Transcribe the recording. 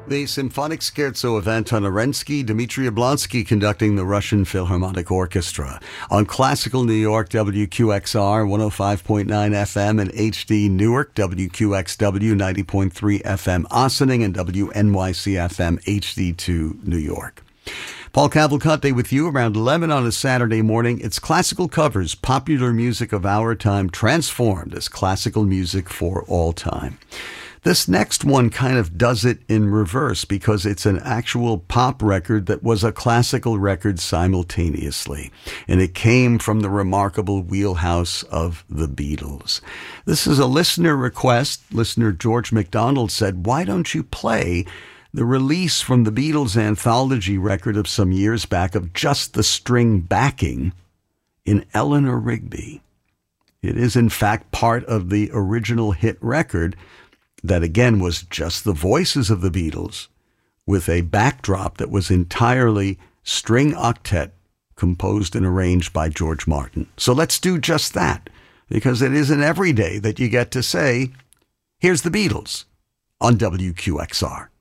The Symphonic Scherzo of Anton Arensky, Dmitry Yablonsky conducting the Russian Philharmonic Orchestra on Classical New York, WQXR 105.9 FM and HD Newark, WQXW 90.3 FM Ossining and WNYC FM HD2 New York. Paul Cavalcante with you around 11 on a Saturday morning. It's Classical Covers, popular music of our time transformed as classical music for all time. This next one kind of does it in reverse because it's an actual pop record that was a classical record simultaneously, and it came from the remarkable wheelhouse of the Beatles. This is a listener request. Listener George McDonald said, "Why don't you play the release from the Beatles anthology record of some years back of just the string backing in Eleanor Rigby?" It is in fact part of the original hit record that again was just the voices of the Beatles with a backdrop that was entirely string octet composed and arranged by George Martin. So let's do just that, because it isn't every day that you get to say, here's the Beatles on WQXR.